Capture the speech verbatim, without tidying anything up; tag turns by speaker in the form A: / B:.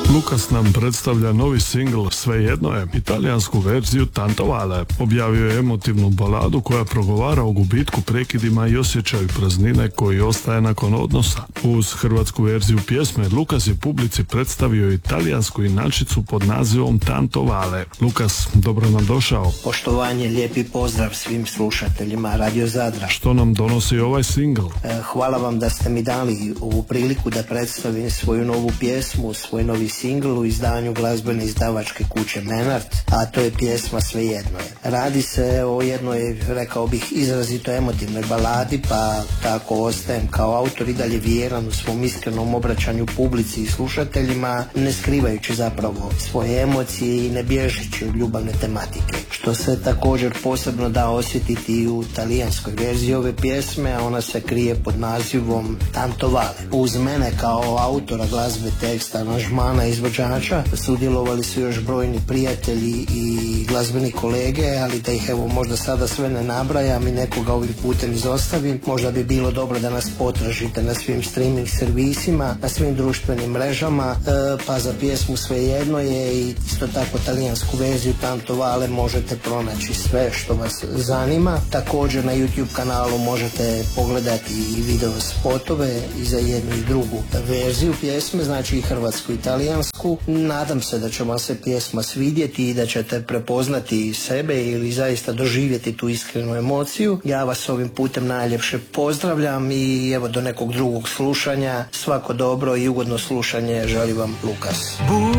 A: Lukas nam predstavlja novi singl Svejedno je, italijansku verziju Tanto Vale. Objavio je emotivnu baladu koja progovara o gubitku, prekidima i osjećaju praznine koji ostaje nakon odnosa. Uz hrvatsku verziju pjesme Lukas je publici predstavio italijansku inačicu pod nazivom Tanto Vale. Lukas, dobro nam došao.
B: Poštovanje, lijepi pozdrav svim slušateljima Radio Zadra.
A: Što nam donosi ovaj singl?
B: Hvala vam da ste mi dali ovu priliku da predstavim svoju novu pjesmu, svoj novi singl u izdanju glazbene izdavačke kuće Menart, a to je pjesma Svejedno je. Radi se o jednoj, rekao bih, izrazito emotivnoj baladi, pa tako ostajem kao autor i dalje vjeran u svom iskrenom obraćanju publici i slušateljima, ne skrivajući zapravo svoje emocije i ne bježeći od ljubavne tematike, što se također posebno da osjetiti u talijanskoj verziji ove pjesme, a ona se krije pod nazivom Tanto Vale. Uz mene kao autora glazbe, teksta, aranžmana, izvođača sudjelovali su još brojni prijatelji i glazbeni kolege, ali da ih evo možda sada sve ne nabrajam i nekoga ovim putem izostavim, možda bi bilo dobro da nas potražite na svim streaming servisima, na svim društvenim mrežama, e, pa za pjesmu Svejedno je i isto tako talijansku verziju Tanto Vale možete pronaći sve što vas zanima. Također na YouTube kanalu možete pogledati i video spotove i za jednu i drugu verziju pjesme, znači i hrvatsku i talijansku. Nadam se da će vam se pjesma svidjeti i da ćete prepoznati sebe ili zaista doživjeti tu iskrenu emociju. Ja vas ovim putem najljepše pozdravljam i evo do nekog drugog slušanja. Svako dobro i ugodno slušanje želi vam Lukas.